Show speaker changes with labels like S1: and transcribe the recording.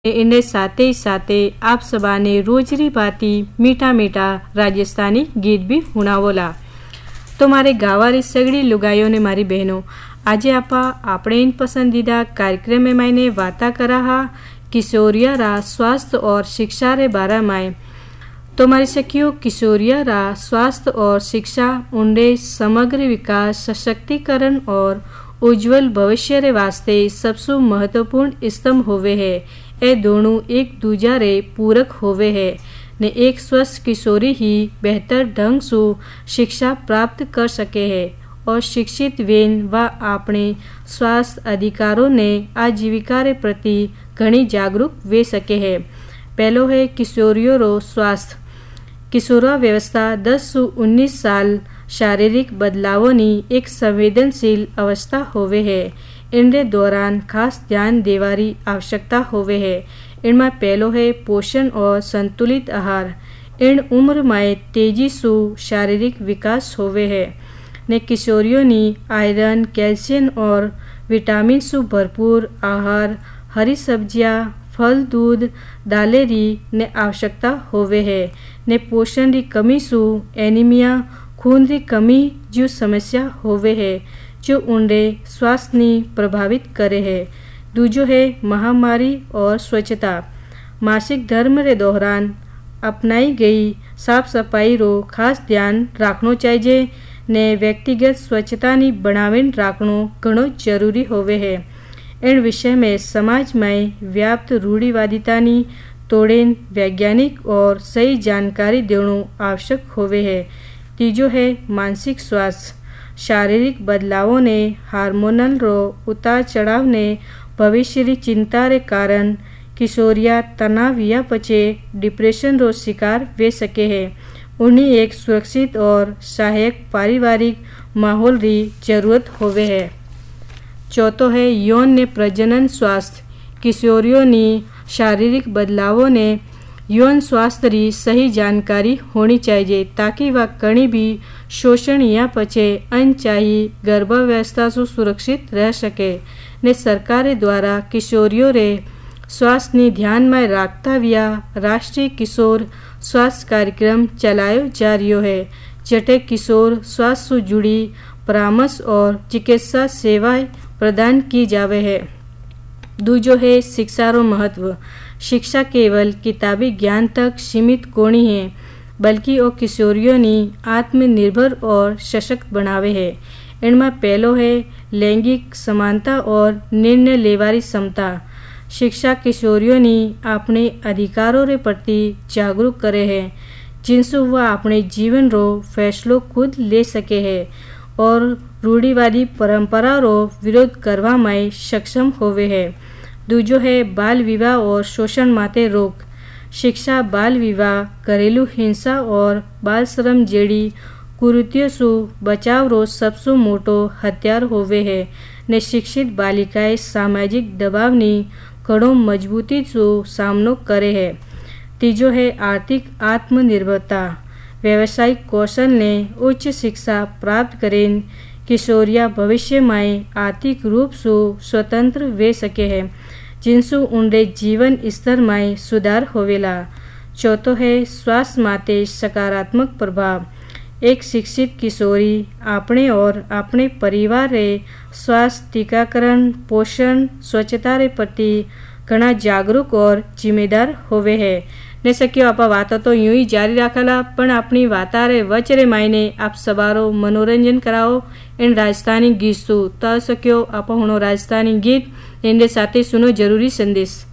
S1: इन्हें साथे ही साथे आप सबाने रोजरी भाती मीठा मीठा राजस्थानी गीत भी हुणावोला। तो मारे गावारी सगड़ी लुगाईओं ने मारी बहनों, आज आपणे इन पसंदीदा कार्यक्रम में मैंने वाता करा हा किशोरिया रा स्वास्थ्य और शिक्षा रे बारा में। तो मारी सखियों, किशोरिया रा स्वास्थ्य और शिक्षा उनके समग्र विकास, सशक्तिकरण और उज्जवल भविष्य रे वास्ते सबसे महत्वपूर्ण स्तंभ होवे है। ये दोनों एक दूजा रे पूरक होवे है ने एक स्वस्थ किशोरी ही बेहतर ढंग से शिक्षा प्राप्त कर सके है और शिक्षित वेन व अपने स्वास्थ्य अधिकारों ने आजीविका रे प्रति घनी जागरूक वे सके है। पहलो है किशोरियों रो स्वास्थ्य। किशोरा व्यवस्था 10 से 19 साल शारीरिक बदलावों नी एक संवेदनशील अवस्था होवे है। इनके दौरान खास ध्यान देवारी आवश्यकता होवे है। इनमें पहलो है पोषण और संतुलित आहार। इन उम्र में तेजी से शारीरिक विकास होवे है ने किशोरियों नी आयरन, कैल्शियम और विटामिन से भरपूर आहार, हरी सब्जियां, फल, दूध, दालेरी ने आवश्यकता होवे है ने पोषण री कमी से एनीमिया, खून री कमी जो समस्या होवे है जो उनके स्वास्थ्य ने प्रभावित करे है। दूजो है महामारी और स्वच्छता। मासिक धर्म रे दौरान अपनाई गई साफ सफाई रो खास ध्यान रखनो चाहिए ने व्यक्तिगत स्वच्छता नी बनावीन रखनो घणो जरूरी होवे है। इन विषय में समाज में व्याप्त रूढ़िवादिता नी तोड़ेन वैज्ञानिक और सही जानकारी देनो आवश्यक होवे है। तीजो है मानसिक स्वास्थ्य। शारीरिक बदलावों ने हार्मोनल रो उतार चढ़ाव ने भविष्य री चिंता रे कारण किशोरिया तनाव या पचे डिप्रेशन रो शिकार वे सके है। उन्हें एक सुरक्षित और सहायक पारिवारिक माहौल री जरूरत होवे है। चौथो है यौन ने प्रजनन स्वास्थ्य। किशोरियों ने शारीरिक बदलावों ने यौन स्वास्थ्य री सही जानकारी होनी चाहिए ताकि वह कहीं भी शोषण या पचे अनचाही गर्भावस्था से सुरक्षित रह सके ने सरकार द्वारा किशोरियों रे स्वास्थ्य ने ध्यान में रखता हुआ राष्ट्रीय किशोर स्वास्थ्य कार्यक्रम चलायो जा रही है जटे किशोर स्वास्थ्य से जुड़ी परामर्श और चिकित्सा सेवाएं प्रदान की जावे है। दूजो है शिक्षा रो महत्व। शिक्षा केवल किताबी ज्ञान तक सीमित कोनी है बल्कि वो किशोरियों ने आत्मनिर्भर और सशक्त बनावे है। इनमें पहलो है लैंगिक समानता और निर्णय लेवारी क्षमता। शिक्षा किशोरियों ने अपने अधिकारों के प्रति जागरूक करे है जिनसे वह अपने जीवन रो फैसलों खुद ले सके है और रूढ़िवादी परंपरा रो विरोध करवा में सक्षम होवे है। दूजो है बाल विवाह और शोषण माते रोक। शिक्षा बाल विवाह, घरेलू हिंसा और बाल श्रम जेड़ी कुरीतियों से बचाव रो सबसे मोटो हथियार होवे है ने शिक्षित बालिकाएं सामाजिक दबाव ने घणो मजबूती से सामनो करे है। तीजो है आर्थिक आत्मनिर्भरता। व्यावसायिक कौशल ने उच्च शिक्षा प्राप्त करें किशोरिया भविष्य में आर्थिक रूप से स्वतंत्र वे सके हैं जिनसे उनके जीवन स्तर में सुधार होवेला। चौथो है स्वास्थ्य माते सकारात्मक प्रभाव। एक शिक्षित किशोरी अपने और अपने परिवार रे स्वास्थ्य, टीकाकरण, पोषण, स्वच्छता रे प्रति घना जागरूक और जिम्मेदार होवे है ने सकियो। आप वाता तो यूं ही जारी राखेला पण अपनी वाता रे वचरे मायने आप सबारो मनोरंजन कराओ इन राजस्थानी गीत सु तो सकियो। आप हुणो राजस्थानी गीत इनके साथ सुनो जरूरी संदेश।